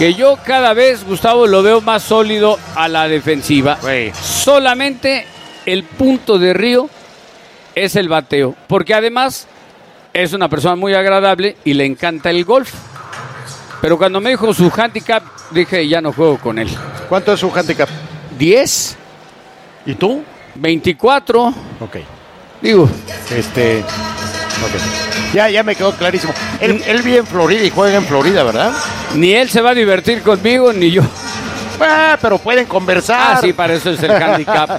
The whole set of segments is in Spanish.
que yo cada vez, Gustavo, lo veo más sólido a la defensiva. Solamente el punto de Río es el bateo, porque además es una persona muy agradable y le encanta el golf. Pero cuando me dijo su handicap, dije, ya no juego con él. ¿Cuánto es su handicap? 10. ¿Y tú? 24. Ok. Digo. Okay. Ya me quedó clarísimo. Él vive en Florida y juega en Florida, ¿verdad? Ni él se va a divertir conmigo, ni yo. Pero pueden conversar. Ah, sí, para eso es el handicap.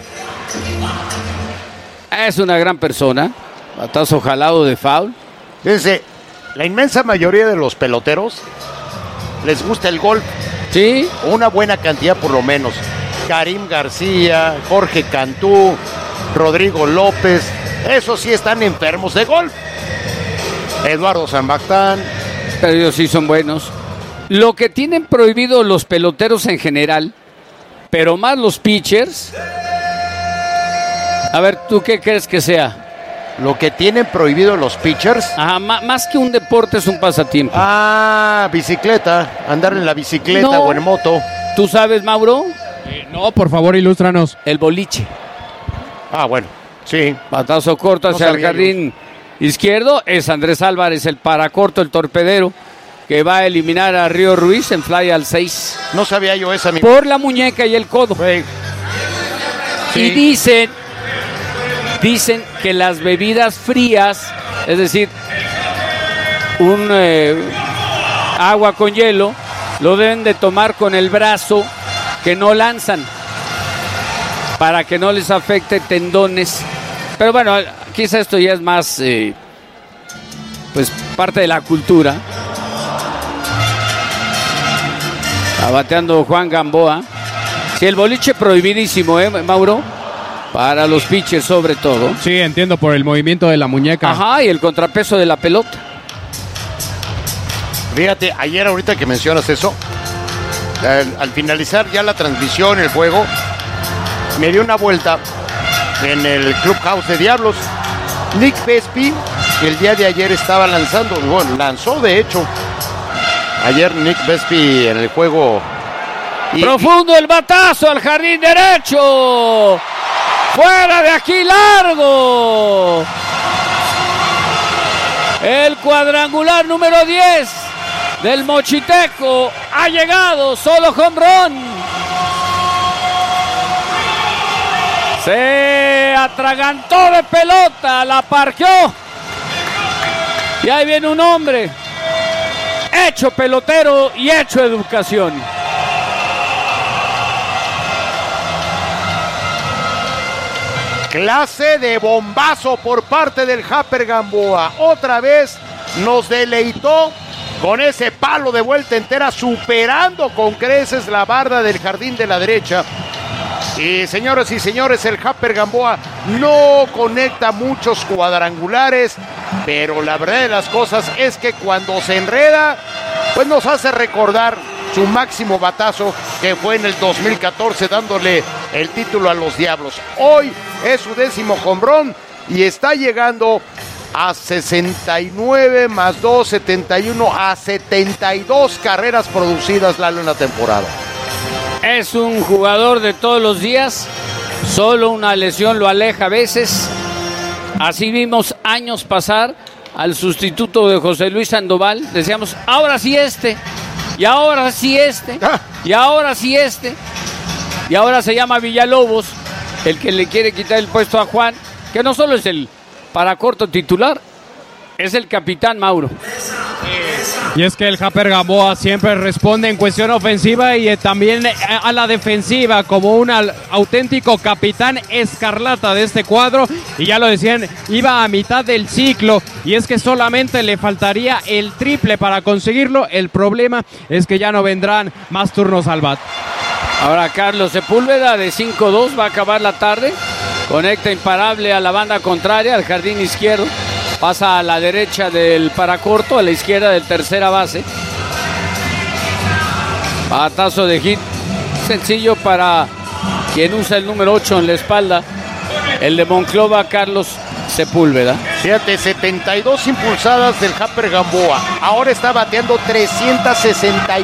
Es una gran persona. Batazo jalado de foul. Fíjense, la inmensa mayoría de los peloteros les gusta el golf. Sí. Una buena cantidad por lo menos. Karim García, Jorge Cantú, Rodrigo López. Esos sí están enfermos de golf. Eduardo Zambactán. Pero ellos sí son buenos. Lo que tienen prohibido los peloteros en general, pero más los pitchers. A ver, ¿tú qué crees que sea? Lo que tienen prohibido los pitchers. Ajá, más que un deporte es un pasatiempo. Bicicleta. Andar en la bicicleta o en moto. ¿Tú sabes, Mauro? No, por favor, ilústranos. El boliche. Bueno, sí. Batazo corto hacia el jardín izquierdo. Es Andrés Álvarez, el paracorto, el torpedero, que va a eliminar a Río Ruiz en fly al 6. No sabía yo esa. Por la muñeca y el codo. Sí. Y dicen que las bebidas frías, es decir, un agua con hielo, lo deben de tomar con el brazo, que no lanzan, para que no les afecte tendones. Pero bueno, quizá esto ya es más pues parte de la cultura. Está bateando Juan Gamboa. Sí, el boliche prohibidísimo, Mauro, para los pitchers sobre todo. Sí, entiendo, por el movimiento de la muñeca. Ajá, y el contrapeso de la pelota. Fíjate, ayer ahorita que mencionas eso, al finalizar ya la transmisión, el juego, me dio una vuelta en el Clubhouse de Diablos. Nick Vespi, que el día de ayer estaba lanzando, bueno, lanzó de hecho. Ayer Nick Vespi en el juego. Profundo el batazo al jardín derecho. Fuera de aquí, largo. El cuadrangular número 10 del Mochiteco ha llegado, solo home run. Se atragantó de pelota, la parqueó. Y ahí viene un hombre hecho pelotero y hecho educación. Clase de bombazo por parte del Japper Gamboa. Otra vez nos deleitó con ese palo de vuelta entera, superando con creces la barda del jardín de la derecha. Y señoras y señores, el Japper Gamboa no conecta muchos cuadrangulares, pero la verdad de las cosas es que cuando se enreda, pues nos hace recordar su máximo batazo, que fue en el 2014, dándole el título a los Diablos. Hoy es su 10º home run y está llegando a 69 más 2, 71, a 72 carreras producidas, Lalo, en la temporada. Es un jugador de todos los días, solo una lesión lo aleja a veces. Así vimos años pasar al sustituto de José Luis Sandoval. Decíamos, ahora sí este, y ahora sí este, y ahora sí este. Y ahora se llama Villalobos, el que le quiere quitar el puesto a Juan, que no solo es el paracorto titular, es el capitán, Mauro. Y es que el Japper Gamboa siempre responde en cuestión ofensiva y también a la defensiva como un auténtico capitán escarlata de este cuadro. Y ya lo decían, iba a mitad del ciclo y es que solamente le faltaría el triple para conseguirlo. El problema es que ya no vendrán más turnos al bat. Ahora Carlos Sepúlveda de 5-2 va a acabar la tarde. Conecta imparable a la banda contraria, al jardín izquierdo. Pasa a la derecha del paracorto, a la izquierda del tercera base. Batazo de hit sencillo para quien usa el número 8 en la espalda, el de Monclova, Carlos Sepúlveda. Fíjate, 72 impulsadas del Japper Gamboa. Ahora está bateando 360.